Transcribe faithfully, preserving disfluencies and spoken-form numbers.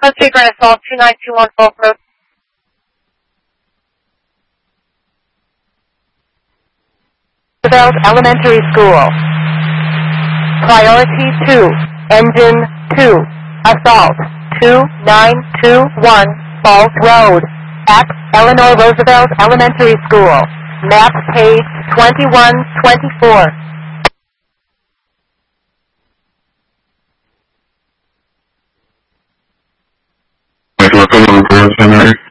Country Grand Assault two nine two one Folk Road. Roosevelt Elementary School. Priority two, Engine two, Assault two nine two one Falls Road, at Eleanor Roosevelt Elementary School. Map page twenty-one twenty-four. Network Command Command Center.